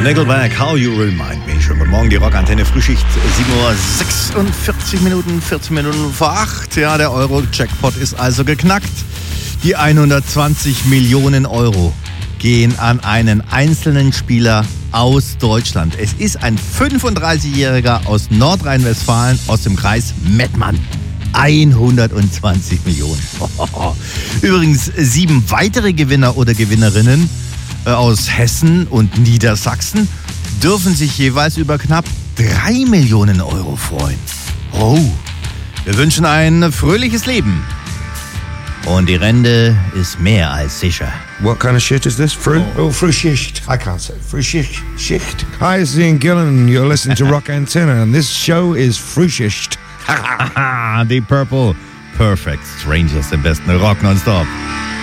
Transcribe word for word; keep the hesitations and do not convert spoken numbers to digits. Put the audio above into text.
Nickelback, How You Remind Me. Schönen guten Morgen, die Rockantenne Frühschicht, sieben Uhr sechsundvierzig Minuten, vierzehn Minuten vor acht. Ja, der Euro-Jackpot ist also geknackt. Die hundertzwanzig Millionen Euro gehen an einen einzelnen Spieler aus Deutschland. Es ist ein fünfunddreißigjähriger aus Nordrhein-Westfalen aus dem Kreis Mettmann. hundertzwanzig Millionen. Übrigens sieben weitere Gewinner oder Gewinnerinnen aus Hessen und Niedersachsen dürfen sich jeweils über knapp drei Millionen Euro freuen. Oh, wir wünschen ein fröhliches Leben. Und die Rente ist mehr als sicher. What kind of shit is this? Früh? Oh, Frühschicht. I can't say Frühschicht. Schicht. Hi, it's Ian Gillan. You're listening to Rock Antenna, and this show is Frühschicht. Die Purple Perfect Strangers, im besten Rock nonstop.